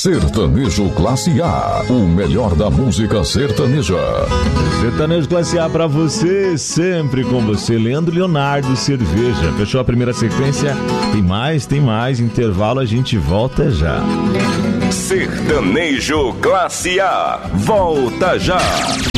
Sertanejo Classe A, o melhor da música sertaneja. Sertanejo Classe A pra você, sempre com você, Leandro Leonardo Cerveja. Fechou a primeira sequência? Tem mais, intervalo, a gente volta já. Sertanejo Classe A, volta já.